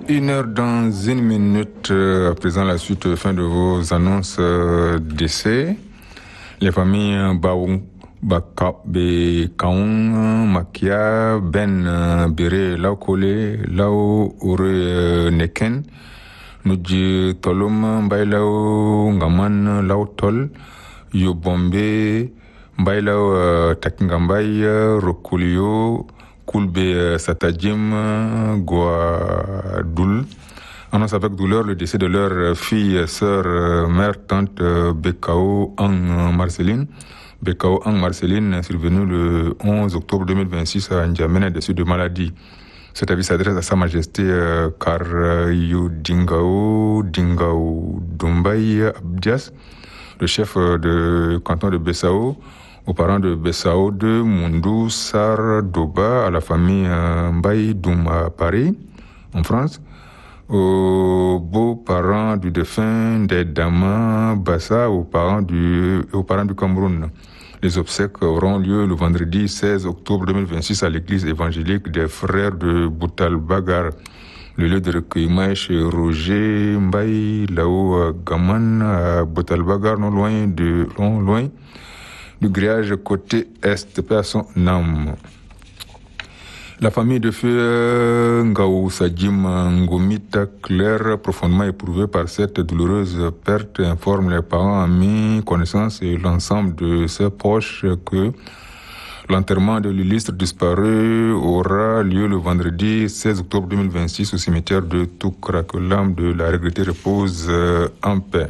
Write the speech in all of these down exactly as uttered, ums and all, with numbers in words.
Une heure dans une minute, euh, à présent la suite, fin de vos annonces euh, d'essai. Les familles Baoum, Baka, Bekaon, Makia, Ben, euh, Bere, Laokole, Lao, Ure, euh, Neken, Nuji, Tolum, Bailao, Ngaman, Lao Tol, Yobombe, Bailao, euh, Takingambay, Rokulio, Koulbe Satajim Gouadoul annonce avec douleur le décès de leur fille, sœur, mère, tante Bekao Ang Marceline. Bekao Ang Marceline, survenue le onze octobre deux mille vingt-six à N'Djamena, décès de maladie. Cet avis s'adresse à Sa Majesté euh, Karayu Dingao Dingao Dumbaï Abdias, le chef de canton de Bessao, aux parents de Bessao de Mundou Sar Doba, à la famille euh, Mbaye Doum à Paris, en France, aux beaux-parents du défunt des Dama Bassa, aux parents du, aux parents du Cameroun. Les obsèques auront lieu le vendredi seize octobre deux mille vingt-six à l'église évangélique des frères de Boutal Bagar. Le lieu de recueillement est chez Roger Mbaye Lao Gaman à Boutal Bagar, non loin de, non loin du grillage côté est, paix à son âme. La famille de feu Ngao Sadjim Ngomita Claire, profondément éprouvée par cette douloureuse perte, informe les parents, amis, connaissances et l'ensemble de ses proches que l'enterrement de l'illustre disparu aura lieu le vendredi seize octobre deux mille vingt-six au cimetière de Toukra, que l'âme de la regrettée repose en paix.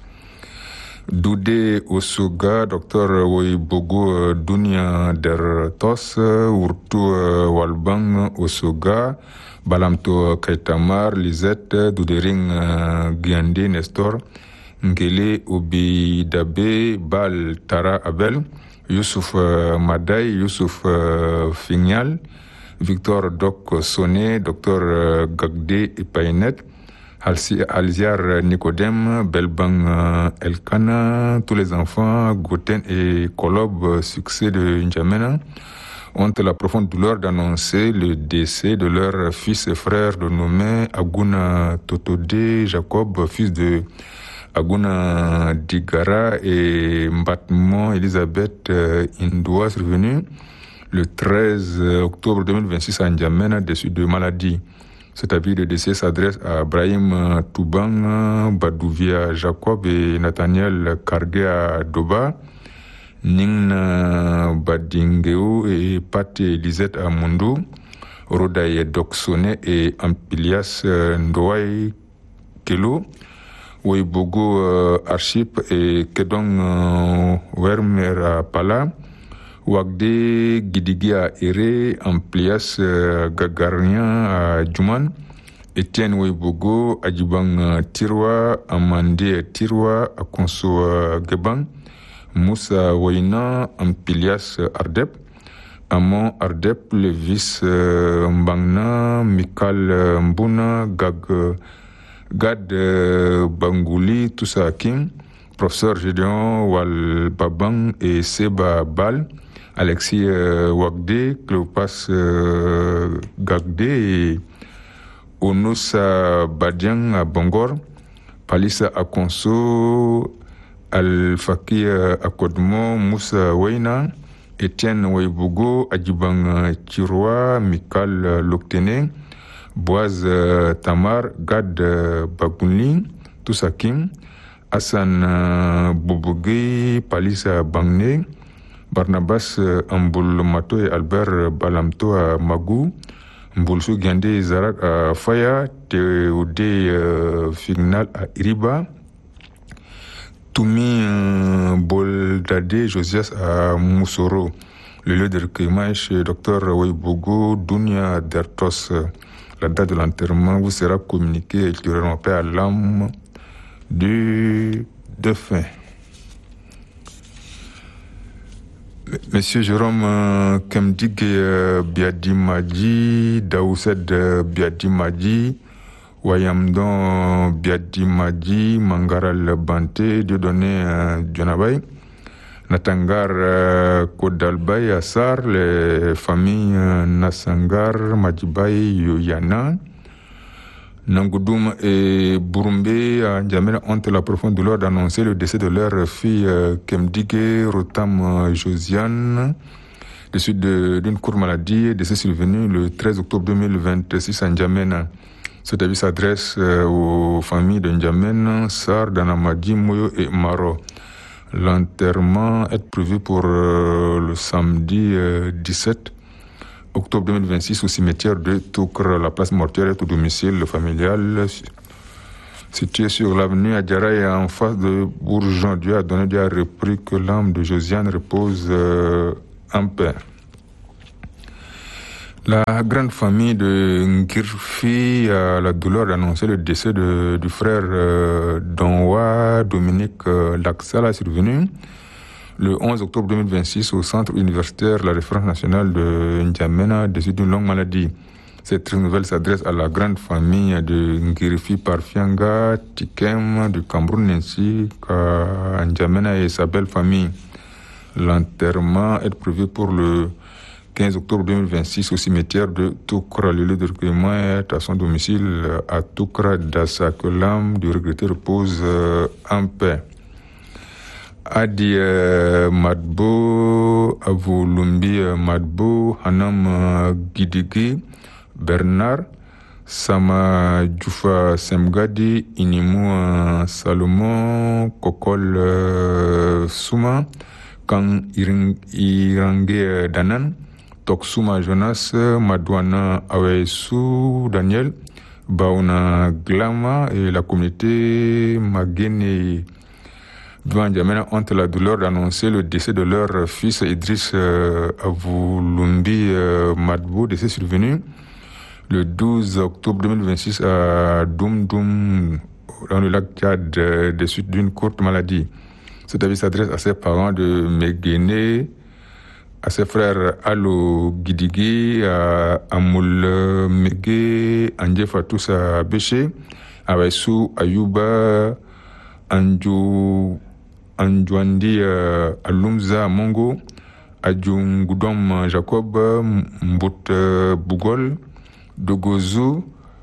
Doudé Osoga, docteur Woibogo Dunia Dertos, Urtu Walbang Osoga, Balamto Kaitamar, Lisette, Doudering Giande Nestor, Ngele Obidabe, Bal Tara Abel, Youssouf Madaï, Youssouf Fignal, Victor Doc Soné, docteur Gagde Epainet, Alziar Nicodème, Belbang Elkana, tous les enfants, Goten et Kolob, succès de N'Djamena, ont la profonde douleur d'annoncer le décès de leur fils et frère de nommé Aguna Totode Jacob, fils de Aguna Digara et Mbatmo Elisabeth Indoua, survenu le treize octobre deux mille vingt-six à N'Djamena, déçu de maladie. Cet avis de décès s'adresse à Brahim Toubang, Badouvia Jacob et Nathaniel Kargea Doba, Ning Badingeo et Pate Lisette Amundu, Rodaye Doksone et Ampilias Ndouaï Kelo, Weibogo Archip et Kedong Wermer Pala, Wagde Gidigia Ere, Amplias Gagarien à Djouman, Etienne Weibogo, Adjibang Tirwa, Amande Tirwa, Akonso Gebang, Moussa Waina, Amplias Ardep, Amon Ardep, Levis Mbangna, Mikal Mbuna, Gag Gad Bangouli, Toussa Hakim, professeur Gédéon Wal Babang et Seba Bal, Alexis euh, Wagde, Cléopas euh, Gagde et Onusa Badiang à Bangor, Palissa Akonso, Al-Faki Akodmo, Moussa Weina, Etienne Weibogo, Adjibang Tirwa, Mikal Loktene, Boaz Tamar, Gad Bagounli, Toussakim, Hassan Bobogue, Palissa Bangne, Barnabas Amboul Mato et Albert Balamto à Magou, Mboulsou Gandé Zarak à Faya, Théodé euh, Fignal à Iriba, Toumi euh, Boldade Josias à Moussoro. Le lieu de recueillement est chez Dr Weibogo Dunia Dertos. La date de l'enterrement vous sera communiquée ultérieurement à l'âme du défunt. Monsieur Jérôme euh, Kemdig euh, Biadimadji, Daoused euh, Biadimadji, Wayamdon Biadimadji, Mangaral Banté, Dieudonné euh, Djonabay, Natangar euh, Kodalbay Assar, les familles euh, Nassangar, Madjibay, Yoyana, Nangoudum et Burumbe à N'Djamena ont la profonde douleur d'annoncer le décès de leur fille euh, Kemdige Rotam euh, Josiane, de suite d'une courte maladie, décès survenu le treize octobre deux mille vingt-six à N'Djamena. Cet avis s'adresse euh, aux familles de N'Djamena, Sar, Danamadi, Moyo et Maro. L'enterrement est prévu pour euh, le samedi euh, dix-sept octobre deux mille vingt-six au cimetière de Toukra. La place mortuaire est au domicile familial situé sur l'avenue Adjaraï en face de Bourgeon. Dieu a donné, Dieu a repris que l'âme de Josiane repose euh, en paix. La grande famille de Ngirfi a la douleur d'annoncer le décès de, du frère euh, Donwa Dominique euh, Laxala survenu le onze octobre deux mille vingt-six au centre universitaire La Référence nationale de N'Djamena, décédé d'une longue maladie. Cette nouvelle s'adresse à la grande famille de Ngirifi Parfianga, Tikem, du Cameroun, ainsi qu'à N'Djamena et sa belle famille. L'enterrement est prévu pour le quinze octobre deux mille vingt-six au cimetière de Toukra. Le lieu de recueillement est à son domicile à Toukra d'Assa. Que l'âme du regretté repose en paix. Adi uh, Madbo, Avulumbi uh, Madbo, Hanam uh, Gidigi, Bernard, Sama Djoufa Semgadi, Inimu uh, Salomon, Kokol uh, Souma, Kang Iring, Irange uh, Danan, Toksuma Jonas, Madouana Awesu Daniel, Bauna Glama et la communauté Magene devant N'Djamena ont la douleur d'annoncer le décès de leur fils Idriss euh, Avulumbi euh, Madbo, décès survenu le douze octobre deux mille vingt-six à Doum Doum, dans le lac Tchad, euh, des suites d'une courte maladie. Cet avis s'adresse à ses parents de Megene, à ses frères Alo Gidigi, à Amoul Mege, Andje Fatoussa Béché, à Waissou Ayouba, Anjou Anjouandi uh, Alumza Mongo, Adjungudom Jacob, Mbut uh, Bougol, Dogozu,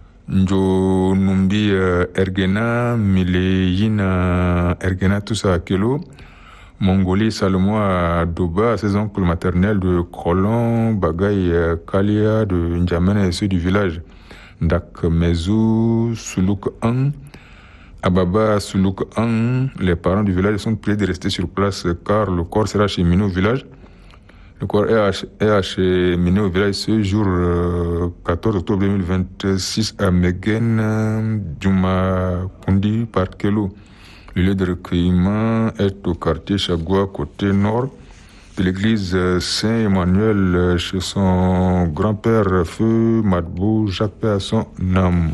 Njo Numbi uh, Ergena, Mileyina Ergena Toussa Kelo, Mongolie Salomo Doba, ses oncles maternels de Kolon, Bagay uh, Kalia, de N'Djamena et ceux du village, Dak Mezou, Suluk An, Ababa Soulouk An, les parents du village sont priés de rester sur place car le corps sera acheminé au village. Le corps est acheminé au village ce jour euh, quatorze octobre deux mille vingt-six à Megen, Djouma Kundi, par Kelo. Le lieu de recueillement est au quartier Chagua, côté nord de l'église Saint-Emmanuel, chez son grand-père Feu Madbou, Jacques Père à son âme.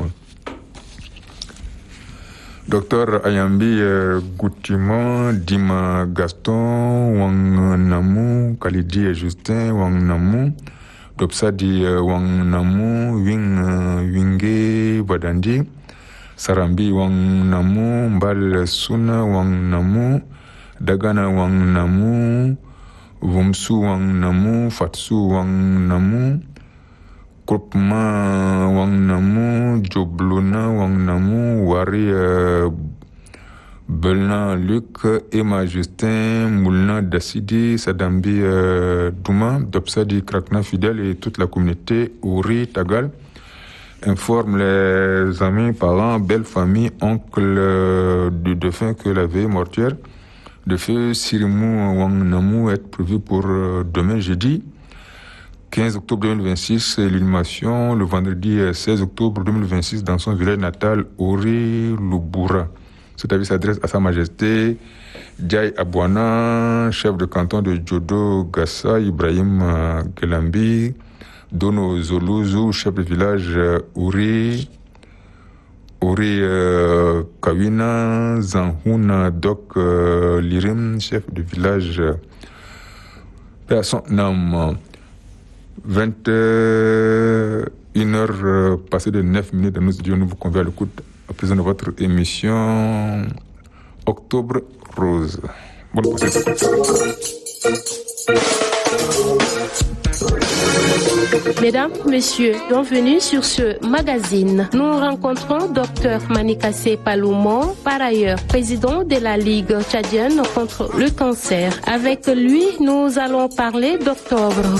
Docteur Ayambi euh, Goutiman, Dima Gaston, Wang Namu, Kalidi et Justin, Wang Namu, Dopsadi euh, Wang Namu, Wing euh, Winge Badandi, Sarambi Wang Namu, Mbal Suna Wang Namu, Dagana Wang Namu, Vumsu Wang Namu, Fatsu Wang Namu, Groupement Wang Namu, Joblona Wang Namu, Wari euh, Belna Luc, Emma Justin, Moulna Dassidi, Sadambi euh, Douma, Dopsadi Krakna Fidèle et toute la communauté Ouri Tagal informe les amis, parents, belles familles, oncles euh, du défunt que la veille mortuaire de feu Sirimou Wang Namu est prévue pour euh, demain jeudi quinze octobre deux mille vingt-six, l'inhumation le vendredi seize octobre deux mille vingt-six dans son village natal, Ori Luboura. Cet avis s'adresse à Sa Majesté Djaï Abouana, chef de canton de Djodo Gassa, Ibrahim Gelambi, Dono Zoluzu, chef de village Ori, Ori euh, Kawina, Zanhouna Dok euh, Lirim, chef de village Père son nom. vingt et une heures passées de neuf minutes dans nos studios, nous vous convions à l'écoute à présent de votre émission Octobre Rose. Bonne écoute. Mesdames, Messieurs, bienvenue sur ce magazine. Nous rencontrons Dr Manikassé Paloumon, par ailleurs président de la Ligue tchadienne contre le cancer. Avec lui, nous allons parler d'octobre